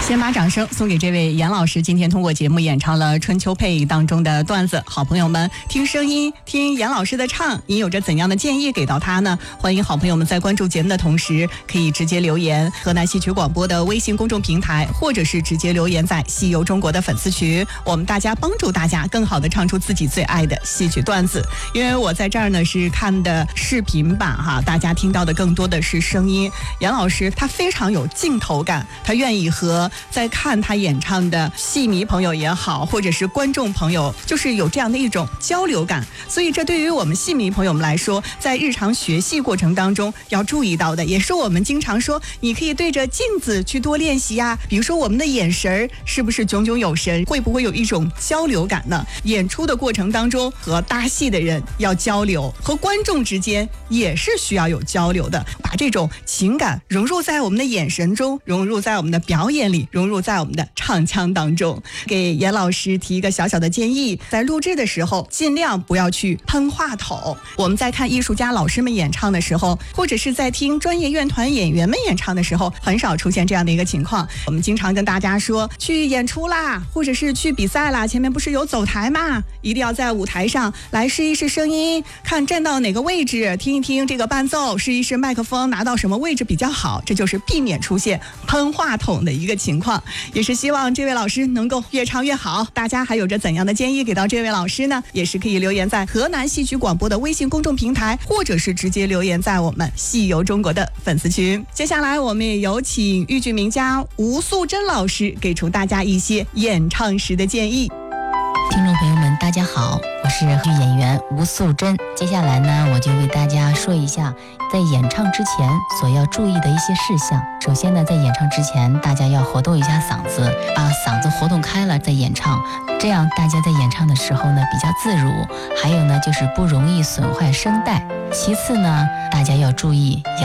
先把掌声送给这位严老师，今天通过节目演唱了《春秋配》当中的段子。好朋友们，听声音，听严老师的唱，你有着怎样的建议给到他呢？欢迎好朋友们在关注节目的同时，可以直接留言河南戏曲广播的微信公众平台，或者是直接留言在戏游中国的粉丝群，我们大家帮助大家更好的唱出自己最爱的戏曲段子。因为我在这儿呢是看的视频版哈，大家听到的更多的是声音。严老师他非常有镜头感，他愿意和在看他演唱的戏迷朋友也好，或者是观众朋友，就是有这样的一种交流感。所以这对于我们戏迷朋友们来说，在日常学戏过程当中要注意到的，也是我们经常说你可以对着镜子去多练习呀。比如说我们的眼神是不是炯炯有神，会不会有一种交流感呢？演出的过程当中和搭戏的人要交流，和观众之间也是需要有交流的，把这种情感融入在我们的眼神中，融入在我们的表演里，融入在我们的唱腔当中。给严老师提一个小小的建议，在录制的时候尽量不要去喷话筒。我们在看艺术家老师们演唱的时候，或者是在听专业院团演员们演唱的时候，很少出现这样的一个情况。我们经常跟大家说，去演出啦，或者是去比赛啦，前面不是有走台吗？一定要在舞台上来试一试声音，看站到哪个位置，听一听这个伴奏，试一试麦克风拿到什么位置比较好，这就是避免出现喷话筒的一个情况。也是希望这位老师能够越唱越好。大家还有着怎样的建议给到这位老师呢？也是可以留言在河南戏曲广播的微信公众平台，或者是直接留言在我们戏游中国的粉丝群。接下来我们也有请豫剧名家吴素贞老师给出大家一些演唱时的建议。 听众朋友们大家好，我是豫剧演员吴素贞。接下来呢，我就为大家说一下在演唱之前所要注意的一些事项。首先呢，在演唱之前大家要活动一下嗓子，把嗓子活动开了再演唱，这样大家在演唱的时候呢比较自如，还有呢就是不容易损坏声带。其次呢，大家要注意